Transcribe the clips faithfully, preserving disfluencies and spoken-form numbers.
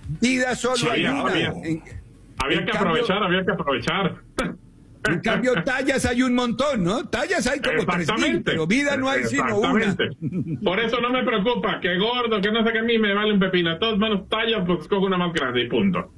Vida solo Sí, hay una. había, En, había en que cambio, aprovechar, había que aprovechar. En cambio, tallas hay un montón, ¿no? Tallas hay como tres mil, pero vida no hay sino una. Por eso no me preocupa, que gordo, que no sé qué, a mí me vale un pepino. De todas manos, tallas, pues escojo una más grande y punto.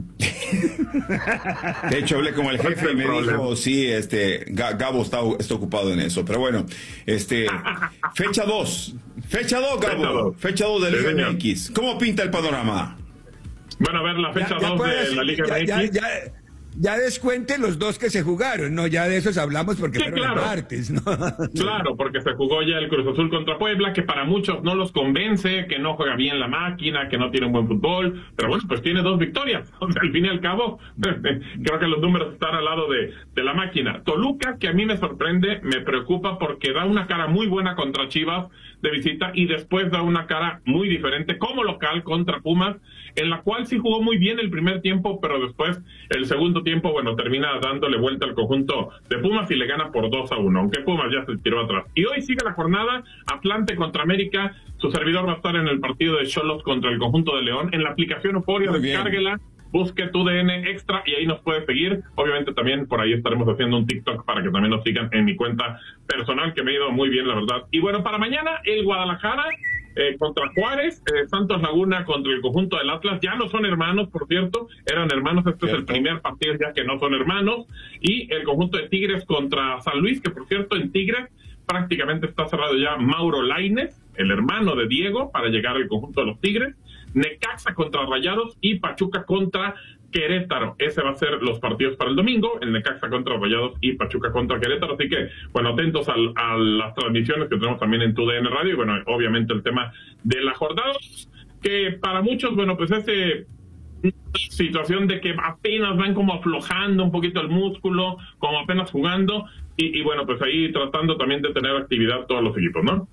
De hecho, hablé con el jefe y me dijo, sí, este, Gabo está, está ocupado en eso. Pero bueno, este, fecha dos. Fecha dos, Gabo. Fecha dos de Liga M X. ¿Cómo pinta el panorama? Bueno, a ver, la fecha dos de la Liga ya, M X. Ya, ya, ya descuente los dos que se jugaron, no, ya de esos hablamos porque sí, fueron claro. martes, ¿no? Claro, porque se jugó ya el Cruz Azul contra Puebla, que para muchos no los convence, que no juega bien la máquina, que no tiene un buen fútbol, pero bueno, pues tiene dos victorias. O sea, al fin y al cabo, creo que los números están al lado de, de la máquina. Toluca, que a mí me sorprende, me preocupa porque da una cara muy buena contra Chivas de visita y después da una cara muy diferente como local contra Pumas, en la cual sí jugó muy bien el primer tiempo, pero después el segundo tiempo, bueno, termina dándole vuelta al conjunto de Pumas y le gana por dos a uno, aunque Pumas ya se tiró atrás. Y hoy sigue la jornada, Atlante contra América, su servidor va a estar en el partido de Xolos contra el conjunto de León, en la aplicación Euforia, descárguela, busque tu D N Extra y ahí nos puede seguir. Obviamente también por ahí estaremos haciendo un TikTok para que también nos sigan en mi cuenta personal, que me ha ido muy bien, la verdad. Y bueno, para mañana, el Guadalajara Eh, contra Juárez, eh, Santos Laguna contra el conjunto del Atlas, ya no son hermanos, por cierto, eran hermanos, este ¿cierto? Es el primer partido ya que no son hermanos, y el conjunto de Tigres contra San Luis, que por cierto en Tigres prácticamente está cerrado ya Mauro Lainez, el hermano de Diego, para llegar al conjunto de los Tigres, Necaxa contra Rayados y Pachuca contra Querétaro. Ese va a ser los partidos para el domingo, el Necaxa contra Rayados y Pachuca contra Querétaro, así que, bueno, atentos al, a las transmisiones que tenemos también en tu D N Radio, y bueno, obviamente el tema de la jornada, que para muchos, bueno, pues ese situación de que apenas van como aflojando un poquito el músculo, como apenas jugando, y, y bueno, pues ahí tratando también de tener actividad todos los equipos, ¿no?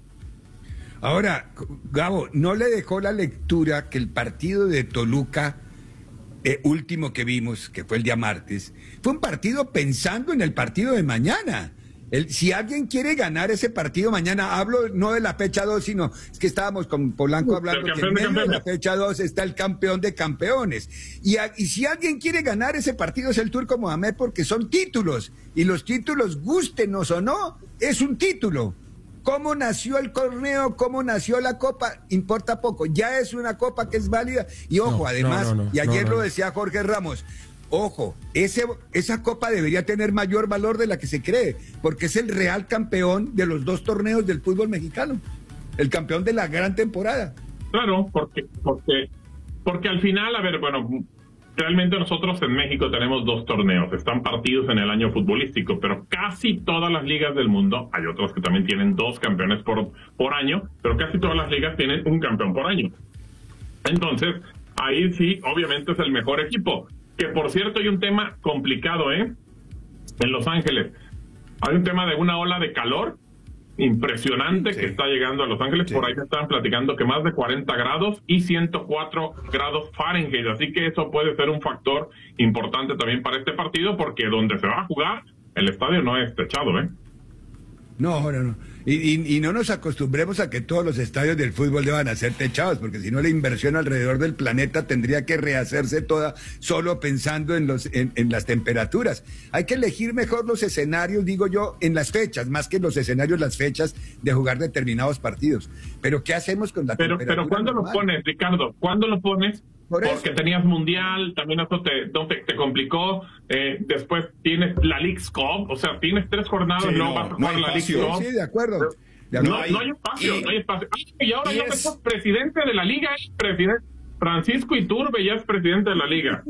Ahora, Gabo, ¿no le dejó la lectura que el partido de Toluca, eh, último que vimos, que fue el día martes, fue un partido pensando en el partido de mañana? El, si alguien quiere ganar ese partido mañana, hablo no de la fecha dos, sino es que estábamos con Polanco hablando que en medio de la fecha dos está el campeón de campeones. Y, a, y si alguien quiere ganar ese partido es el Turco Mohamed, porque son títulos. Y los títulos, gústenos o no, es un título. ¿Cómo nació el torneo? ¿Cómo nació la copa? Importa poco. Ya es una copa que es válida. Y ojo, no, además, no, no, no, y ayer no, no, lo decía Jorge Ramos, ojo, ese, esa copa debería tener mayor valor de la que se cree, porque es el real campeón de los dos torneos del fútbol mexicano, el campeón de la gran temporada. Claro, porque, porque, porque al final, a ver, bueno, realmente nosotros en México tenemos dos torneos, están partidos en el año futbolístico, pero casi todas las ligas del mundo, hay otras que también tienen dos campeones por, por año, pero casi todas las ligas tienen un campeón por año. Entonces, ahí sí, obviamente es el mejor equipo. Que por cierto hay un tema complicado, ¿eh? En Los Ángeles. Hay un tema de una ola de calor impresionante sí. que está llegando a Los Ángeles. Sí. Por ahí me estaban platicando que más de cuarenta grados y ciento cuatro grados Fahrenheit. Así que eso puede ser un factor importante también para este partido, porque donde se va a jugar, el estadio no es techado, ¿eh? No, no, no. Y, y, y no nos acostumbremos a que todos los estadios del fútbol deban a ser techados, porque si no la inversión alrededor del planeta tendría que rehacerse toda solo pensando en, los, en, en las temperaturas. Hay que elegir mejor los escenarios, digo yo, en las fechas, más que los escenarios, las fechas de jugar determinados partidos. Pero ¿qué hacemos con la pero, temperatura? Pero ¿cuándo normal? lo pones, Ricardo? ¿Cuándo lo pones? Por Porque tenías mundial, también eso te, te, te complicó, eh, después tienes la League's Cup, o sea, tienes tres jornadas, sí, no, no vas a jugar no la League's Cup. Sí, de acuerdo. De acuerdo. No, hay, no hay espacio, y, no hay espacio. Ah, y ahora y ya es... sos presidente de la liga, presidente Francisco Iturbe ya es presidente de la liga.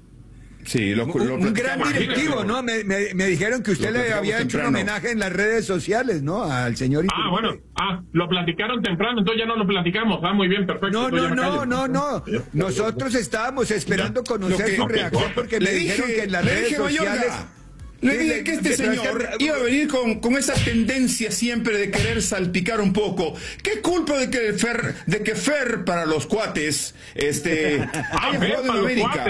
Sí, lo, un, lo un gran directivo, ¿no? Me, me, me dijeron que usted le había hecho temprano. un homenaje en las redes sociales, ¿no? Al señor Iturbe. Ah, bueno, ah, lo platicaron temprano, entonces ya no lo platicamos. Ah, muy bien, perfecto. No, no, no, no, no. Nosotros estábamos esperando conocer que, su okay, reacción porque le, le dijeron dije, que en las redes sociales... Le dije que este señor iba a venir con, con esa tendencia siempre de querer salpicar un poco. ¿Qué culpa de que Fer, de que Fer para los cuates este, haya jugado en América?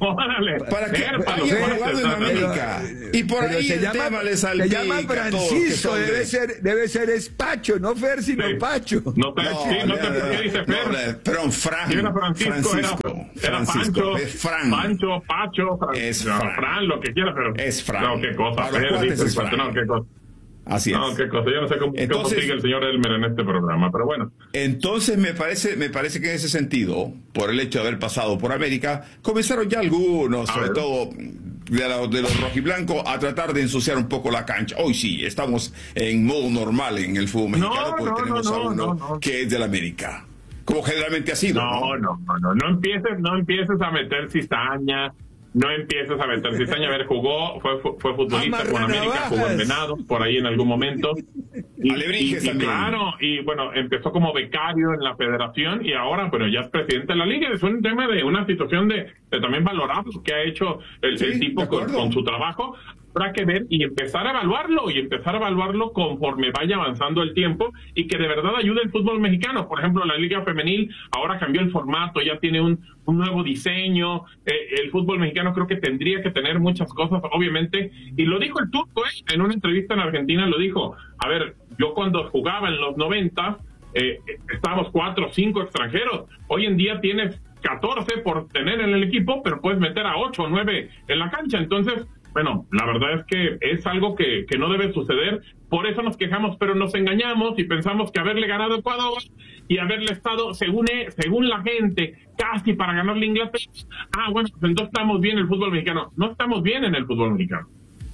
Órale. Para que Érpalo, haya fuerte, jugado en no, no, América. no. Y por Pero ahí se el llama, tema le se salpica llama a todos que Francisco, son de- debe ser, debe ser es Pacho, no Fer, sino Sí. Pacho. No, te- sí, no sé por qué dice Fer. no, Perdón, Fran. Si era Francisco, Francisco. era, era Francisco. Pancho, Es Fran. Pancho, Pacho, Fran, Es no, Fran. Fran, lo que quiera, pero... Es Fran. No, qué cosa, Para los Fer, cuates dice el es Fran. cuate, no, qué cosa. Así es. No, qué cosa, yo no sé cómo, Entonces- cómo sigue el señor Elmer en este programa, pero bueno. Entonces me parece, me parece que en ese sentido, por el hecho de haber pasado por América, comenzaron ya algunos, A sobre ver. todo de, la- de los rojiblancos, a tratar de ensuciar un poco la cancha. Hoy sí, estamos en modo normal en el fútbol No, mexicano porque no, tenemos no, a no, uno no, no. que es del América, como generalmente ha sido. No, no, no, no, no empieces, no empieces a meter cizaña, no empieces a meter cizaña. A ver, jugó, fue, fue, fue futbolista Amarra con América, navajas. jugó en Venados, por ahí en algún momento. Y, Alebrijes y- y también. claro, y bueno, empezó como becario en la federación y ahora, pero ya es presidente de la liga. Es un tema de una situación de, de también valorar lo que ha hecho el, Sí, el tipo de con, acuerdo. con su trabajo. Habrá que ver y empezar a evaluarlo y empezar a evaluarlo conforme vaya avanzando el tiempo y que de verdad ayude el fútbol mexicano. Por ejemplo, la Liga Femenil ahora cambió el formato, ya tiene un, un nuevo diseño. Eh, el fútbol mexicano creo que tendría que tener muchas cosas, obviamente. Y lo dijo el Turco, ¿eh? En una entrevista en Argentina lo dijo. A ver, yo cuando jugaba en los noventa, eh, estábamos cuatro o cinco extranjeros. Hoy en día tienes catorce por tener en el equipo, pero puedes meter a ocho o nueve en la cancha. Entonces, bueno, la verdad es que es algo que, que no debe suceder, por eso nos quejamos, pero nos engañamos y pensamos que haberle ganado a Ecuador y haberle estado, según, según la gente, casi para ganarle a Inglaterra, ah, bueno, pues entonces estamos bien en el fútbol mexicano. No estamos bien en el fútbol mexicano.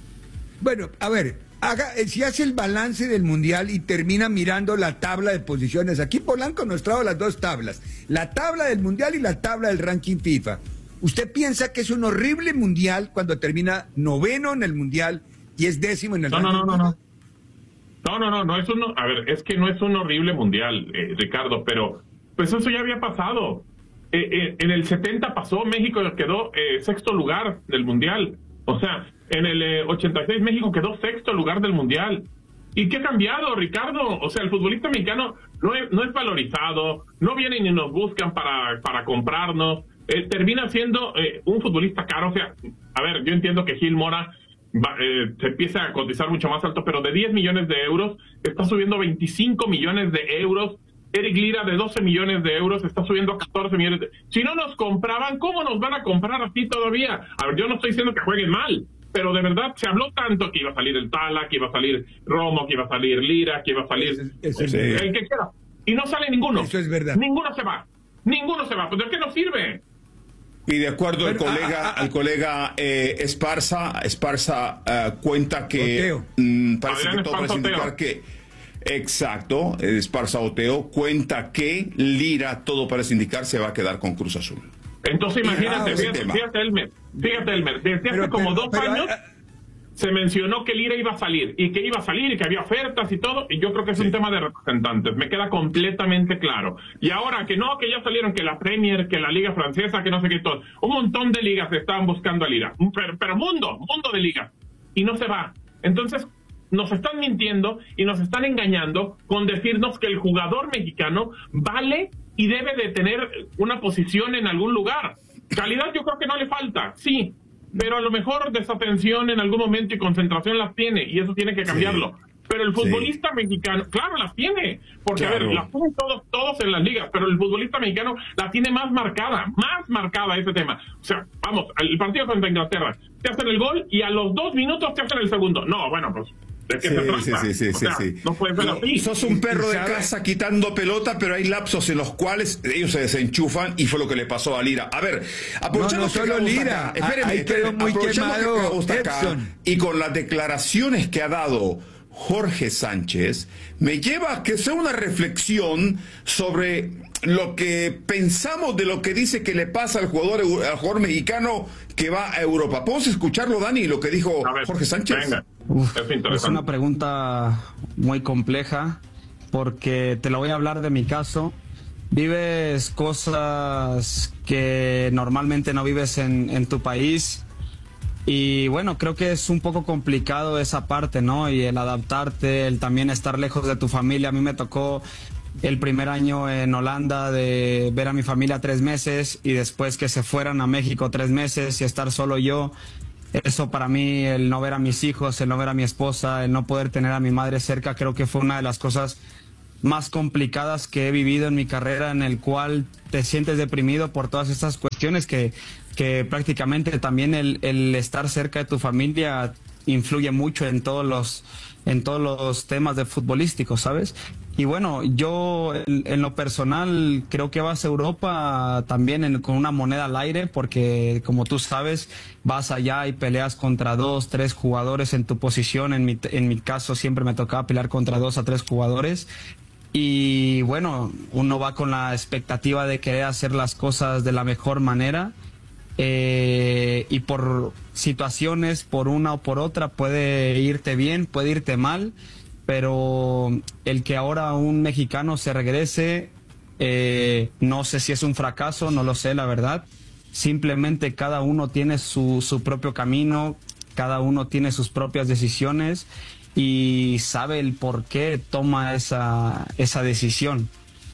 Bueno, a ver, haga, eh, si hace el balance del Mundial y termina mirando la tabla de posiciones, aquí Polanco nos trajo las dos tablas, la tabla del Mundial y la tabla del ranking FIFA. ¿Usted piensa que es un horrible Mundial cuando termina noveno en el Mundial y es décimo en el No, no, ranking no, no, FIFA? no. No, no, no, no es un, a ver, es que no es un horrible mundial, eh, Ricardo, pero pues eso ya había pasado. Eh, eh, en el setenta pasó, México quedó eh, sexto lugar del mundial. O sea, en el eh, ochenta y seis México quedó sexto lugar del mundial. ¿Y qué ha cambiado, Ricardo? O sea, el futbolista mexicano no es, no es valorizado, no vienen y nos buscan para, para comprarnos. Eh, termina siendo eh, un futbolista caro. O sea, a ver, yo entiendo que Gil Mora va, eh, se empieza a cotizar mucho más alto, pero de diez millones de euros está subiendo veinticinco millones de euros. Eric Lira de doce millones de euros está subiendo a catorce millones de... Si no nos compraban, ¿cómo nos van a comprar así todavía? A ver, yo no estoy diciendo que jueguen mal, pero de verdad se habló tanto que iba a salir el Tala, que iba a salir Romo, que iba a salir Lira, que iba a salir Eso es- eso es el, verdad. el que quiera. Y no sale ninguno. Eso es verdad. Ninguno se va. Ninguno se va. Pues ¿de qué nos sirve? Y de acuerdo al Pero, colega, ah, ah, al colega eh, Esparza, Esparza eh, cuenta que Oteo. mm, parece Adrián que todo parece Esparza indicar Oteo. que exacto, eh, Esparza Oteo cuenta que Lira, todo parece indicar, se va a quedar con Cruz Azul. Entonces imagínate, ah, fíjate, tema. fíjate Elmer, fíjate Elmer, desde hace Pero- como pero- dos pero, años ah, se mencionó que Lira iba a salir y que iba a salir y que había ofertas y todo, y yo creo que es Sí. un tema de representantes, me queda completamente claro. Y ahora que no, que ya salieron, que la Premier, que la Liga Francesa, que no sé qué, todo, un montón de ligas estaban buscando a Lira, pero, pero mundo, mundo de ligas, y no se va. Entonces, nos están mintiendo y nos están engañando con decirnos que el jugador mexicano vale y debe de tener una posición en algún lugar. Calidad yo creo que no le falta, sí, pero a lo mejor desatención en algún momento y concentración las tiene, y eso tiene que cambiarlo. Sí. Pero el futbolista mexicano, claro, las tiene, porque a Claro. ver, las tienen todos, todos en las ligas, pero el futbolista mexicano la tiene más marcada, más marcada ese tema. O sea, vamos, el partido contra Inglaterra, te hacen el gol y a los dos minutos te hacen el segundo. No, bueno, pues, ¿de qué Sí, se trata? sí, sí, sí, O sí, sea, sí. no puede ser No, así. sos un perro de ¿Sabe? casa quitando pelota, pero hay lapsos en los cuales ellos se desenchufan y fue lo que le pasó a Lira. A ver, aprovechando No, no que solo Gabo está Lira, acá, espéreme, ahí espéreme, quedó muy aprovechando que quemado Gabo está acá, Edson. y con las declaraciones que ha dado Jorge Sánchez, me lleva a que sea una reflexión sobre lo que pensamos de lo que dice que le pasa al jugador, al jugador mexicano que va a Europa. ¿Podemos escucharlo, Dani, lo que dijo A ver, Jorge Sánchez? venga. Uf, Es es interesante. una pregunta muy compleja porque te la voy a hablar de mi caso. Vives cosas que normalmente no vives en, en tu país y bueno, creo que es un poco complicado esa parte, ¿no? Y el adaptarte, el también estar lejos de tu familia. A mí me tocó el primer año en Holanda de ver a mi familia tres meses y después que se fueran a México tres meses y estar solo yo. Eso para mí, el no ver a mis hijos, el no ver a mi esposa, el no poder tener a mi madre cerca, creo que fue una de las cosas más complicadas que he vivido en mi carrera, en el cual te sientes deprimido por todas estas cuestiones que, que prácticamente también el, el estar cerca de tu familia influye mucho en todos los en todos los temas de futbolísticos, ¿sabes? Y bueno, yo en, en lo personal creo que vas a Europa también en, con una moneda al aire, porque como tú sabes, vas allá y peleas contra dos, tres jugadores en tu posición. En mi, en mi caso siempre me tocaba pelear contra dos a tres jugadores. Y bueno, uno va con la expectativa de querer hacer las cosas de la mejor manera. Eh, y por situaciones, por una o por otra, puede irte bien, puede irte mal, pero el que ahora un mexicano se regrese, eh, no sé si es un fracaso, no lo sé, la verdad. Simplemente cada uno tiene su, su propio camino, cada uno tiene sus propias decisiones y sabe el por qué toma esa, esa decisión.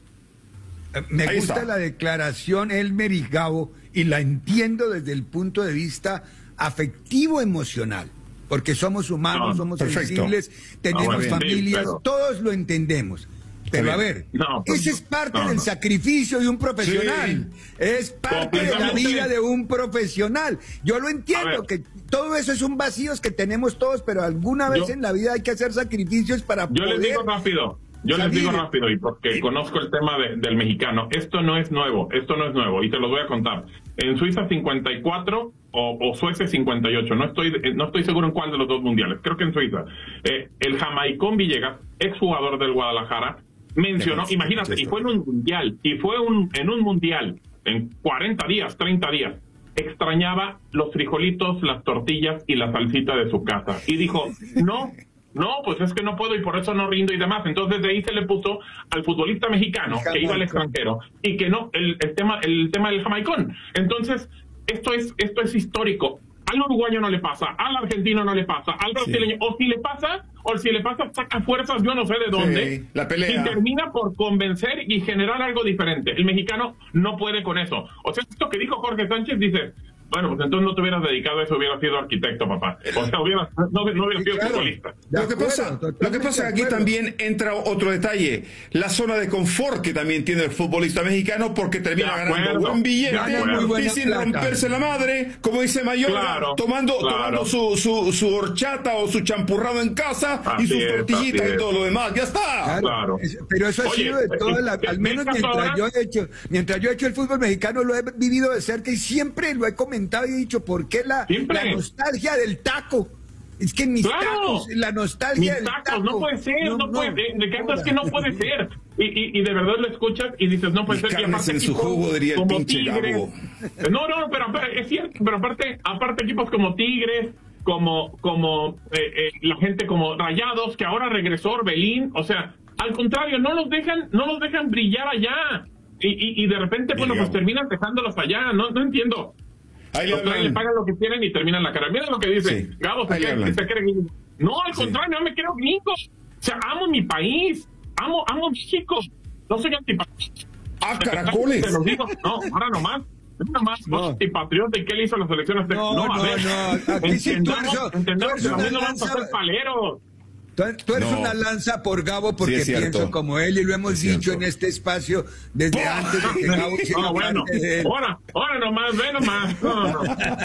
Me Ahí gusta está. la declaración, Elmer y Gabo, y la entiendo desde el punto de vista afectivo-emocional, porque somos humanos, No, somos perfecto. sensibles, tenemos bueno, sí, familias, pero- todos lo entendemos. Pero a ver, No, pues, ese es parte no, del no. sacrificio de un profesional, es parte de la Completamente. vida de un profesional. Yo lo A entiendo, ver. que todo eso es un vacío que tenemos todos, pero alguna vez Yo- en la vida hay que hacer sacrificios para Yo poder... les digo rápido, yo les salir. digo rápido, y porque conozco el tema de- del mexicano, esto no es nuevo, esto no es nuevo, y te lo voy a contar. En Suiza cincuenta y cuatro o, o Suecia cincuenta y ocho, no estoy, eh, no estoy seguro en cuál de los dos mundiales, creo que en Suiza, eh, el jamaicón Villegas, exjugador del Guadalajara, mencionó, Ya, imagínate, ya y fue en un mundial, y fue un, en un mundial, en cuarenta días, treinta días, extrañaba los frijolitos, las tortillas y la salsita de su casa. Y dijo, no, no, pues es que no puedo y por eso no rindo y demás. Entonces de ahí se le puso al futbolista mexicano que iba al extranjero y que no, el, el tema el tema del jamaicón. Entonces, esto es esto es histórico. Al uruguayo no le pasa, al argentino no le pasa, al brasileño, o si le pasa, o si le pasa, saca fuerzas, yo no sé de dónde, Sí, la pelea. y termina por convencer y generar algo diferente. El mexicano no puede con eso. O sea, esto que dijo Jorge Sánchez, dice, bueno, pues entonces no te hubieras dedicado a eso, hubieras sido arquitecto, papá. O sea, hubieras, no, no hubieras sido Claro. futbolista. De Lo que acuerdo, pasa, lo que totalmente pasa de aquí acuerdo. también entra otro detalle, la zona de confort que también tiene el futbolista mexicano, porque termina De ganando acuerdo, buen billete de acuerdo. Muy buena y sin plata. romperse la madre, como dice Mayorga, Claro, tomando, claro. tomando su, su, su horchata o su champurrado en casa y Así sus es, tortillitas así y es. todo lo demás. ¡Ya está! Claro, Claro. es- pero eso ha Oye, sido de toda la, ¿el- al menos el caso mientras ahora? yo he hecho, mientras yo he hecho el fútbol mexicano lo he vivido de cerca y siempre lo he comentado y he dicho, ¿por qué la, Siempre. la nostalgia del taco? Es que en mis Claro. tacos, la nostalgia Mis del tacos, taco. no puede ser, no, puede, eh, Ricardo, es que no puede ser. Y, y, y de verdad lo escuchas y dices, no puede Mis ser. Y carnes aparte en su equipos jugo, diría el como pinche Tigres. Gabo. No, no, pero aparte- es cierto, pero aparte, aparte equipos como Tigres, como, como eh, eh, la gente como Rayados, que ahora regresó Orbelín, o sea, al contrario, no los dejan, no los dejan brillar allá. Y, y, y de repente, Bien, bueno, pues Gabo. terminan dejándolos allá, no, no entiendo. Ahí le Los traen, le hablan. pagan lo que quieren y terminan la cara. Mira lo que dice Sí. Gabo, se Ahí le cree, hablan. se cree gringo. No, al Sí. contrario, no me creo gringo. O sea, amo mi país, amo, amo México. No soy antipatriota. ¡Ah, caracoles! Te lo digo, no, ahora nomás. Es nomás, no. antipatriota y qué le hizo a las elecciones. De... No, a no, ver, no, aquí sí tú entendamos, eres- tú entendamos eres que una también no vamos a lanza- ser paleros. Tú, tú eres No. una lanza por Gabo porque Sí, es cierto. pienso como él y lo hemos Es dicho cierto. en este espacio desde antes de que Gabo se No, bueno, ahora, ahora nomás, ve nomás. No, no.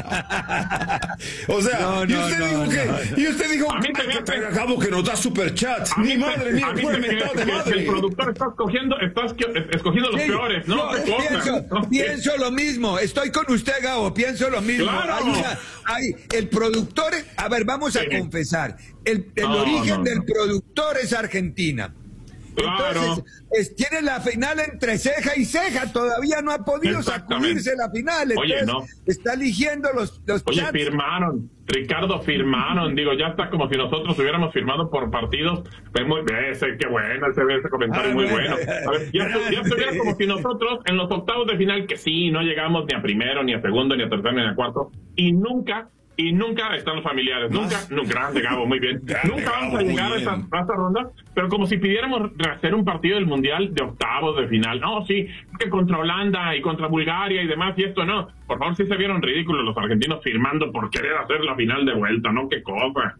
O sea, No, y no, usted no, dijo no. que, y usted dijo, A mí te hay que hace- traer a Gabo que nos da superchats. A Mi mí madre se- mía, a mí pura se me mentada cree de que madre. el productor está escogiendo, está esco- escogiendo los Sí, peores, ¿no? yo Te cosas, pienso, ¿no? pienso lo mismo, estoy con usted, Gabo, pienso lo mismo. Claro. Hay una- hay- el productor, a ver, vamos a Sí. confesar, el, el No, origen no, del no. productor es Argentina. Claro. Entonces, es- tiene la final entre ceja y ceja, todavía no ha podido Exactamente. sacudirse la final, Oye, entonces no. está eligiendo los, los Oye, chats. firmaron, Ricardo, firmaron, digo, ya está como si nosotros hubiéramos firmado por partidos. Pues muy, ese, qué bueno, ese, ese comentario Ah, muy bueno. bueno. A ver, ya, estu- ya estuviera como si nosotros en los octavos de final, que sí, no llegamos ni a primero, ni a segundo, ni a tercero, ni a cuarto, y nunca, y nunca están los familiares. Nunca, no, grande Gabo, muy bien. Grande, nunca vamos a llegar a esta, a esta ronda, pero como si pidiéramos hacer un partido del Mundial de octavos de final. No, sí, que contra Holanda y contra Bulgaria y demás, y esto no. Por favor, sí se vieron ridículos los argentinos firmando por querer hacer la final de vuelta, ¿no? Qué cosa.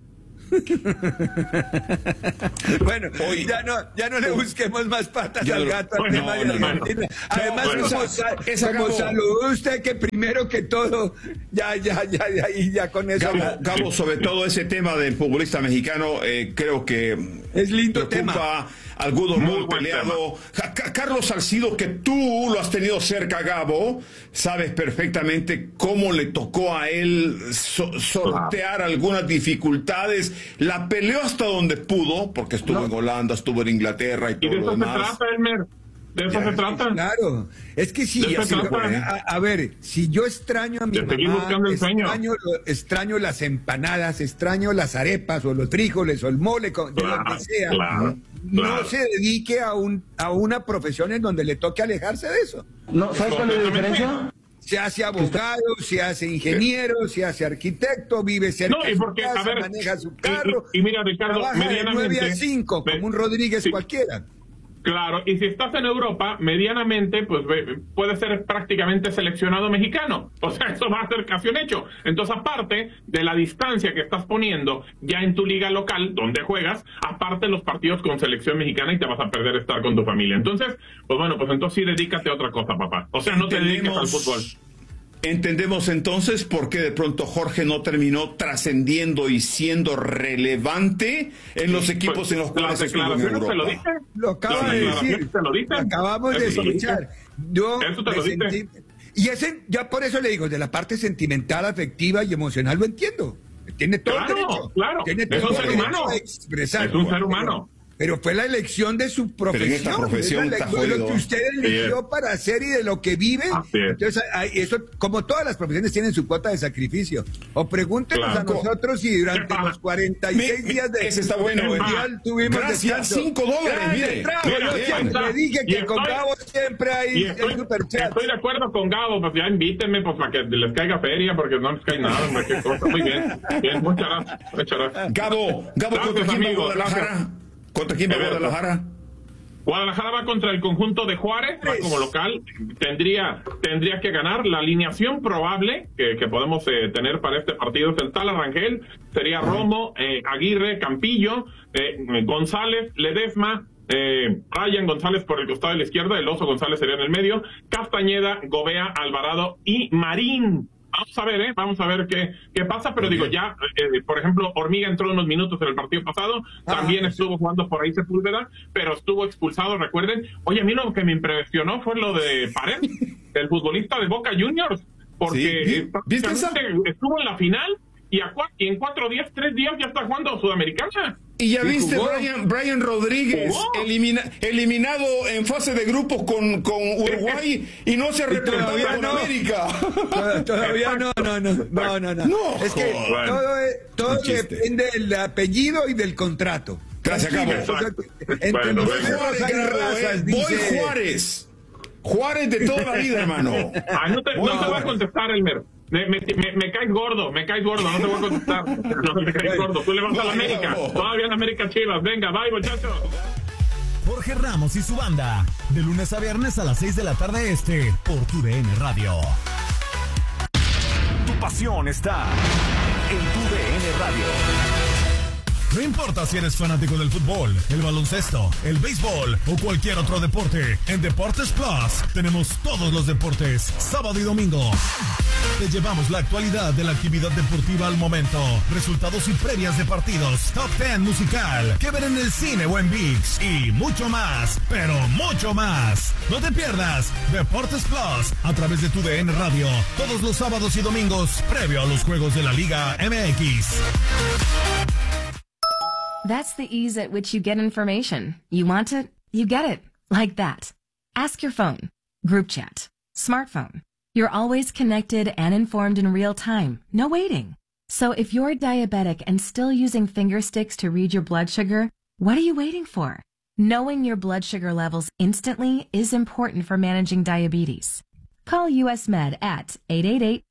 Bueno, hoy ya no ya no le busquemos más patas al gato al tema de Argentina. Además, no, como, esa, esa como saludó usted que primero que todo, ya, ya, ya, ya, y ya con eso. Gabo, Gabo, sobre todo ese tema del futbolista mexicano, eh, creo que es lindo preocupa tema. Algunos muy peleado. Carlos Salcido, que tú lo has tenido cerca, Gabo, sabes perfectamente cómo le tocó a él so sortear algunas dificultades. La peleó hasta donde pudo, porque estuvo no. en Holanda, estuvo en Inglaterra y todo ¿Y de lo eso demás. se trata, Elmer? ¿De eso ya, se trata? Claro, es que sí, si, a, a ver, si yo extraño a mi mamá, extraño, extraño las empanadas, extraño las arepas o los frijoles o el mole, de claro, lo que sea, claro, no claro. se dedique a, un, a una profesión en donde le toque alejarse de eso. No, ¿sabes cuál es la diferencia? Se hace abogado, se hace ingeniero, se hace arquitecto, vive cerca no, y porque, de su casa, a ver, maneja su carro, y, y mira, Ricardo, trabaja de nueve a cinco, como un Rodríguez sí. cualquiera. Claro, y si estás en Europa, medianamente, pues puede ser prácticamente seleccionado mexicano. O sea, eso va a ser casi un hecho. Entonces, aparte de la distancia que estás poniendo ya en tu liga local, donde juegas, aparte los partidos con selección mexicana y te vas a perder estar con tu familia. Entonces, pues bueno, pues entonces sí dedícate a otra cosa, papá. O sea, no te dediques al fútbol. Entendemos entonces por qué de pronto Jorge no terminó trascendiendo y siendo relevante en los equipos pues, en los cuales estuvo en Europa. ¿Se lo dije? Lo acaba de decir. ¿Se lo dije? Acabamos de escuchar. Yo Eso te lo sentí... Y ese, ya por eso le digo, de la parte sentimental, afectiva y emocional lo entiendo. Tiene todo claro, el derecho. Claro, Tiene es un ser humano. Es un ser humano. Pero fue la elección de su profesión. Pero en esta profesión es la, lo que usted eligió sí. para hacer y de lo que vive. Así Entonces, eso, como todas las profesiones tienen su cuota de sacrificio. O pregúntenos claro. a nosotros si durante los cuarenta y seis me, días de ese está bueno, mundial tuvimos gracias, cinco dólares, mire. Trago, mira, yo siempre le dije que estoy, con Gabo siempre hay estoy, el superchat. Estoy de acuerdo con Gabo, pues ya invítenme pues, para que les caiga feria, porque no les cae nada. Qué cosa. Muy bien, bien, muchas gracias. Muchas gracias. Gabo, Gabo, ¿contra quién va Guadalajara? ¿Contra quién va Guadalajara? Guadalajara va contra el conjunto de Juárez, va como local, tendría tendría que ganar. La alineación probable que, que podemos eh, tener para este partido es el Tala Rangel, sería Romo, eh, Aguirre, Campillo, eh, González, Ledesma, eh, Ryan González por el costado de la izquierda, el Oso González sería en el medio, Castañeda, Gobea, Alvarado y Marín. Vamos a ver, ¿eh? Vamos a ver qué, qué pasa, pero digo, ya, eh, por ejemplo, Hormiga entró unos minutos en el partido pasado, también ah, estuvo jugando por ahí Sepúlveda, pero estuvo expulsado, recuerden. Oye, a mí lo que me impresionó fue lo de Paredes, el futbolista de Boca Juniors, porque sí, ¿viste esa? estuvo en la final y, a, y en cuatro días, tres días ya está jugando Sudamericana. Y ya viste Brian, Brian Rodríguez elimina, eliminado en fase de grupos con, con Uruguay y no se ha reportado en no. América. Todavía no, no, no, no, no, no. no es que bueno, todo, es, todo depende del apellido y del contrato. Gracias, Cabo. Entre bueno, los Juárez, hay razas, Voy dice... Juárez. Juárez de toda la vida, hermano. Ah, no te, no te voy a contestar, Elmer. Me, me, me, me caes gordo, me caes gordo, no te voy a contestar. No me caes gordo. Tú le vas a la América. Todavía en América Chivas. Venga, bye, muchachos. Jorge Ramos y su banda. De lunes a viernes a las seis de la tarde este. Por tu D N Radio. Tu pasión está en tu D N Radio. No importa si eres fanático del fútbol, el baloncesto, el béisbol o cualquier otro deporte, en Deportes Plus tenemos todos los deportes, sábado y domingo. Te llevamos la actualidad de la actividad deportiva al momento, resultados y previas de partidos, top diez musical, que ver en el cine o en ViX y mucho más, pero mucho más. No te pierdas Deportes Plus a través de tu D N Radio, todos los sábados y domingos, previo a los juegos de la Liga M X. That's the ease at which you get information. You want it, you get it. Like that. Ask your phone. Group chat. Smartphone. You're always connected and informed in real time. No waiting. So if you're diabetic and still using finger sticks to read your blood sugar, what are you waiting for? Knowing your blood sugar levels instantly is important for managing diabetes. Call U S Med at eight eight eight,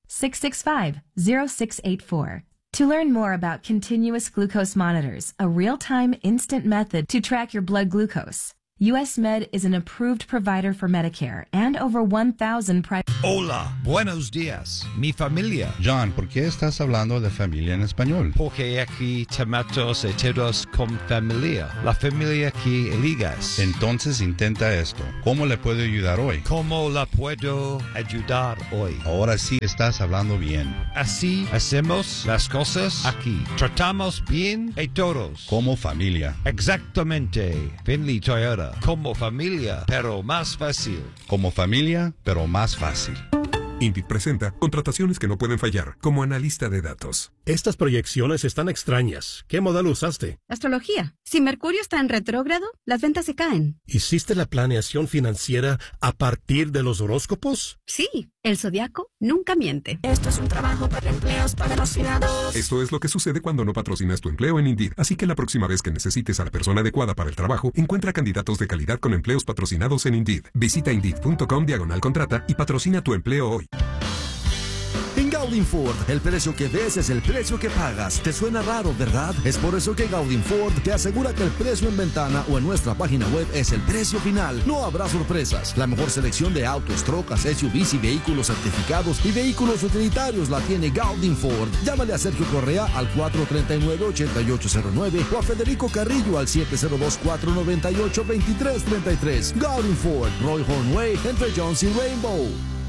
six six five, zero six eight four. To learn more about continuous glucose monitors, a real-time instant method to track your blood glucose, U S Med is an approved provider for Medicare and over one thousand private... Hola, buenos días, mi familia. John, ¿por qué estás hablando de familia en español? Porque aquí te matos y todos con familia. La familia que eligas. Entonces intenta esto. ¿Cómo le puedo ayudar hoy? ¿Cómo la puedo ayudar hoy? Ahora sí estás hablando bien. Así hacemos las cosas aquí. Tratamos bien a todos. Como familia. Exactamente. Finley Toyota. Como familia, pero más fácil. Como familia, pero más fácil. Indeed presenta contrataciones que no pueden fallar, como analista de datos. Estas proyecciones están extrañas. ¿Qué modelo usaste? Astrología. Si Mercurio está en retrógrado, las ventas se caen. ¿Hiciste la planeación financiera a partir de los horóscopos? Sí, el zodiaco nunca miente. Esto es un trabajo para empleos patrocinados. Esto es lo que sucede cuando no patrocinas tu empleo en Indeed. Así que la próxima vez que necesites a la persona adecuada para el trabajo, encuentra candidatos de calidad con empleos patrocinados en Indeed. Visita Indeed.com diagonal contrata y patrocina tu empleo hoy. En Gaudin Ford, el precio que ves es el precio que pagas. ¿Te suena raro, verdad? Es por eso que Gaudin Ford te asegura que el precio en ventana o en nuestra página web es el precio final. No habrá sorpresas. La mejor selección de autos, trocas, S U Vs y vehículos certificados y vehículos utilitarios la tiene Gaudin Ford. Llámale a Sergio Correa al cuatro tres nueve, ocho ocho cero nueve o a Federico Carrillo al siete cero dos, cuatro nueve ocho, dos tres tres tres. Gaudin Ford, Roy Horn Way, entre Jones y Rainbow.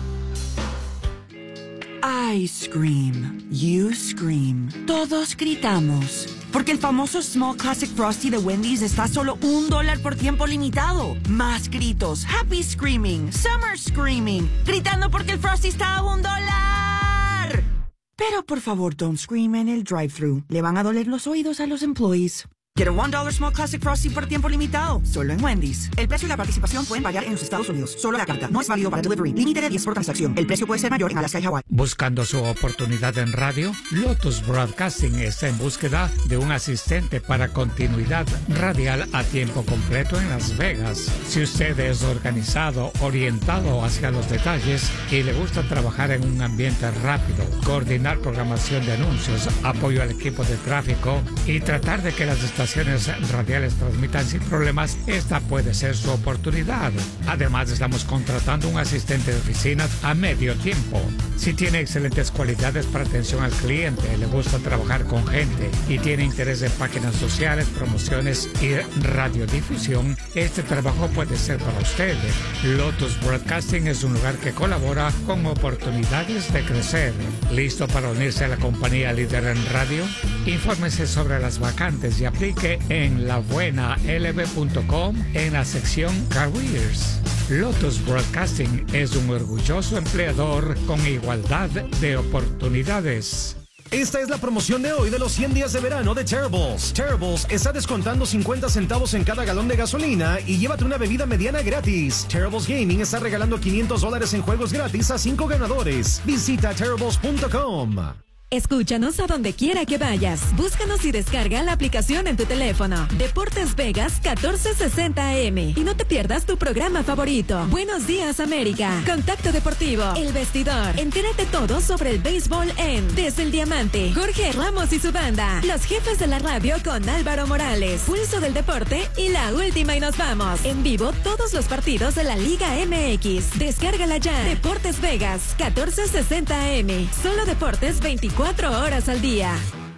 I scream, you scream, todos gritamos, porque el famoso Small Classic Frosty de Wendy's está a solo un dólar por tiempo limitado. Más gritos, happy screaming, summer screaming, gritando porque el Frosty está a un dólar. Pero por favor, don't scream en el drive-thru, le van a doler los oídos a los employees. Get a one dollar Small Classic Frosty por tiempo limitado, solo en Wendy's. El precio y la participación pueden variar en los Estados Unidos. Solo la carta. No es válido para delivery. Límite de diez por transacción. El precio puede ser mayor en Alaska y Hawái. Buscando su oportunidad en radio, Lotus Broadcasting está en búsqueda de un asistente para continuidad radial a tiempo completo en Las Vegas. Si usted es organizado, orientado hacia los detalles y le gusta trabajar en un ambiente rápido, coordinar programación de anuncios, apoyo al equipo de tráfico y tratar de que las estaciones radiales transmitan sin problemas, esta puede ser su oportunidad. Además, estamos contratando un asistente de oficina a medio tiempo. Si tiene excelentes cualidades para atención al cliente, le gusta trabajar con gente y tiene interés en páginas sociales, promociones y radiodifusión, este trabajo puede ser para usted. Lotus Broadcasting es un lugar que colabora con oportunidades de crecer. ¿Listo para unirse a la compañía líder en radio? Infórmese sobre las vacantes y aplique en la buena l b punto com en la sección Careers. Lotus Broadcasting es un orgulloso empleador con igualdad de oportunidades. Esta es la promoción de hoy de los cien días de verano de Terribles. Terribles está descontando cincuenta centavos en cada galón de gasolina y llévate una bebida mediana gratis. Terribles Gaming está regalando quinientos dólares en juegos gratis a cinco ganadores. Visita terribles punto com. Escúchanos a donde quiera que vayas. Búscanos y descarga la aplicación en tu teléfono. Deportes Vegas catorce sesenta A M. Y no te pierdas tu programa favorito. Buenos días, América. Contacto Deportivo. El Vestidor. Entérate todo sobre el béisbol en Desde el Diamante. Jorge Ramos y su banda. Los jefes de la radio con Álvaro Morales. Pulso del Deporte y la última y nos vamos. En vivo todos los partidos de la Liga M X. Descárgala ya. Deportes Vegas catorce sesenta A M. Solo deportes veinticuatro horas al día.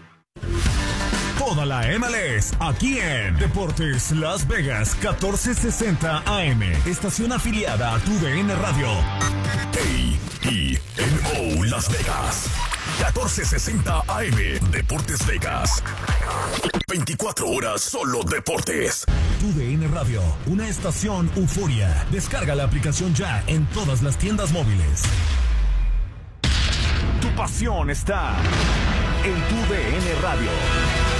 Toda la M L S aquí en Deportes Las Vegas catorce sesenta A M. Estación afiliada a tu D N Radio. A E N O Las Vegas catorce sesenta A M. Deportes Vegas. veinticuatro horas solo deportes. Tu D N Radio, una estación euforia. Descarga la aplicación ya en todas las tiendas móviles. Tu pasión está en tu D N Radio.